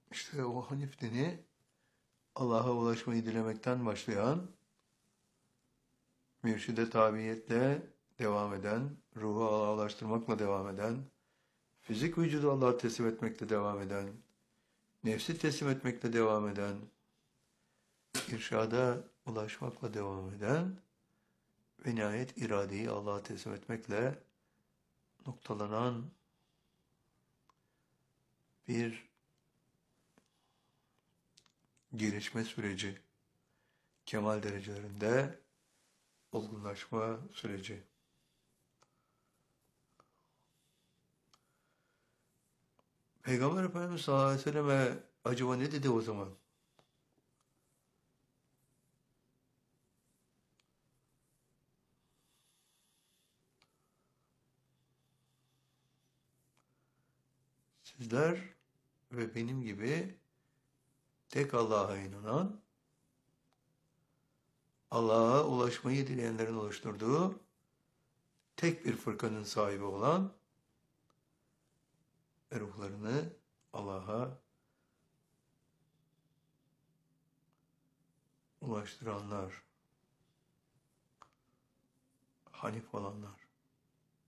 İşte o Hanif dini Allah'a ulaşmayı dilemekten başlayan, mürşide tabiiyetle devam eden, ruhu Allah'a ulaştırmakla devam eden, fizik vücudu Allah'a teslim etmekle devam eden, nefsi teslim etmekle devam eden, irşada ulaşmakla devam eden ve nihayet iradeyi Allah'a teslim etmekle noktalanan bir gelişme süreci, kemal derecelerinde olgunlaşma süreci. Peygamber Efendimiz sallallahu aleyhi ve selleme acaba ne dedi o zaman? Sizler ve benim gibi tek Allah'a inanan, Allah'a ulaşmayı dileyenlerin oluşturduğu tek bir fırkanın sahibi olan ve ruhlarını Allah'a ulaştıranlar, Hanif olanlar.